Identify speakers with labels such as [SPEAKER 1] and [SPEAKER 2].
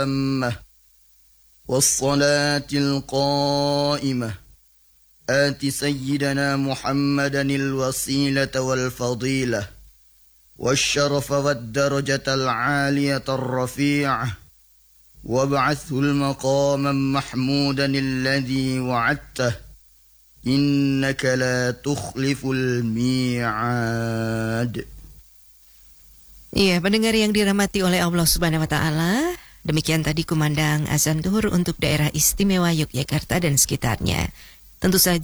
[SPEAKER 1] التامة والصلاة القائمة آت سيدنا محمدا الوسيلة والفضيلة والشرف والدرجة العالية الرفيعة وابعثه المقاما محمودا الذي وعدته إنك لا تخلف الميعاد.
[SPEAKER 2] Iya, pendengar yang dirahmati oleh Allah Subhanahu wa taala, demikian tadi kumandang azan zuhur untuk daerah istimewa Yogyakarta dan sekitarnya. Tentu saja